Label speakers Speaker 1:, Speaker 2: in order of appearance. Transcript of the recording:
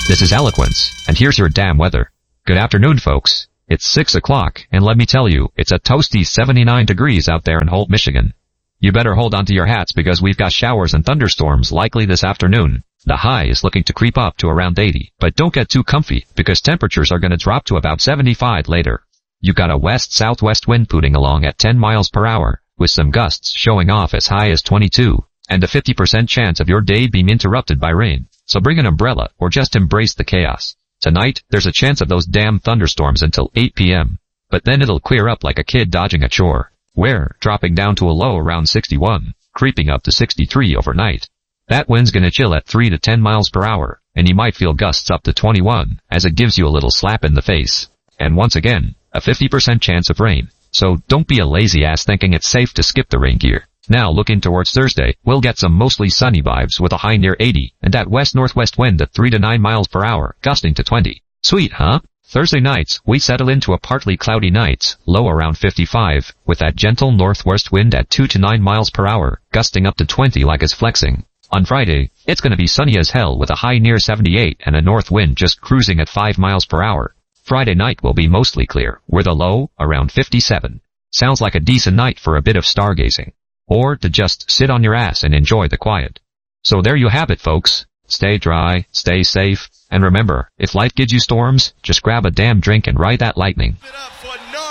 Speaker 1: This is Eloquence, and here's your damn weather. Good afternoon, folks. It's 6 o'clock, and let me tell you, it's a toasty 79 degrees out there in Holt, Michigan. You better hold on to your hats because we've got showers and thunderstorms likely this afternoon. The high is looking to creep up to around 80, but don't get too comfy because temperatures are going to drop to about 75 later. You got a west-southwest wind putting along at 10 miles per hour, with some gusts showing off as high as 22, and a 50% chance of your day being interrupted by rain. So bring an umbrella or just embrace the chaos. Tonight, there's a chance of those damn thunderstorms until 8 p.m. But then it'll clear up like a kid dodging a chore. We're dropping down to a low around 61, creeping up to 63 overnight. That wind's gonna chill at 3 to 10 miles per hour, and you might feel gusts up to 21, as it gives you a little slap in the face. And once again, a 50% chance of rain. So don't be a lazy ass thinking it's safe to skip the rain gear. Now looking towards Thursday, we'll get some mostly sunny vibes with a high near 80, and that west-northwest wind at 3 to 9 miles per hour, gusting to 20. Sweet, huh? Thursday nights, we settle into a partly cloudy night, low around 55, with that gentle northwest wind at 2 to 9 miles per hour, gusting up to 20 like it's flexing. On Friday, it's gonna be sunny as hell with a high near 78 and a north wind just cruising at 5 miles per hour. Friday night will be mostly clear, with a low around 57. Sounds like a decent night for a bit of stargazing. Or to just sit on your ass and enjoy the quiet. So there you have it, folks. Stay dry, stay safe, and remember, if life gives you storms, just grab a damn drink and ride that lightning.